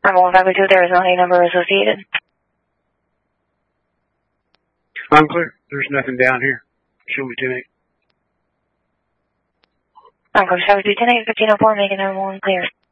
Number 1522, there is not a number associated. I'm clear. There's nothing down here. Show me 10-8. Number 7210-8, 1504, making everyone clear.